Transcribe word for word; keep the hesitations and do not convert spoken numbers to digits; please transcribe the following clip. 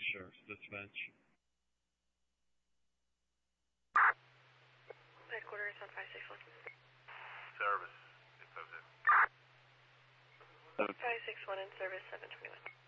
Sheriff's Dispatch. Headquarters on five six one. Service, info zip. five six one in service, seven twenty-one.